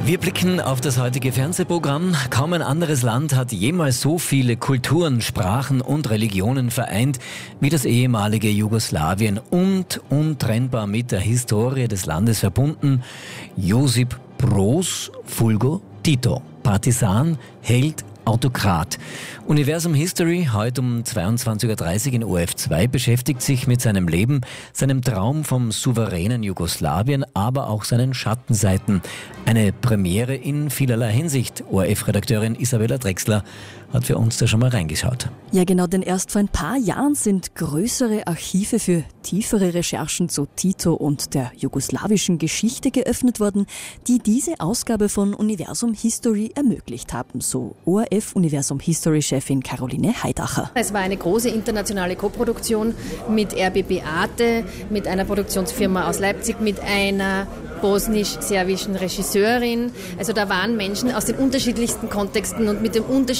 Wir blicken auf das heutige Fernsehprogramm. Kaum ein anderes Land hat jemals so viele Kulturen, Sprachen und Religionen vereint wie das ehemalige Jugoslawien und untrennbar mit der Historie des Landes verbunden. Josip Broz Fulgo Tito, Partisan, Held, Autokrat. Universum History, heute um 22.30 Uhr in ORF2, beschäftigt sich mit seinem Leben, seinem Traum vom souveränen Jugoslawien, aber auch seinen Schattenseiten. Eine Premiere in vielerlei Hinsicht. ORF-Redakteurin Isabella Drechsler hat für uns da schon mal reingeschaut. Ja genau, denn erst vor ein paar Jahren sind größere Archive für tiefere Recherchen zu Tito und der jugoslawischen Geschichte geöffnet worden, die diese Ausgabe von Universum History ermöglicht haben, so ORF-Universum History-Chefin Caroline Heidacher. Es war eine große internationale Koproduktion mit RBB Arte, mit einer Produktionsfirma aus Leipzig, mit einer bosnisch-serbischen Regisseurin. Also da waren Menschen aus den unterschiedlichsten Kontexten und mit dem